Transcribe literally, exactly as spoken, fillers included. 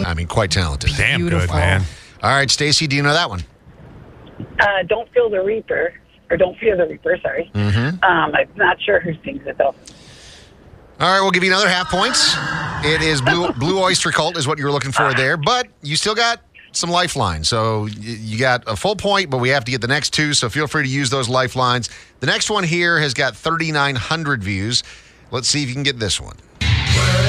I mean, quite talented. Damn Beautiful. good, man. All right, Stacey, do you know that one? Uh, Don't Feel the Reaper, or Don't Fear the Reaper, sorry. Mm-hmm. Um, I'm not sure who sings it, though. All right, we'll give you another half points. It is Blue, Blue Oyster Cult is what you were looking for there, but you still got some lifelines. So y- you got a full point, but we have to get the next two, so feel free to use those lifelines. The next one here has got thirty-nine hundred views. Let's see if you can get this one.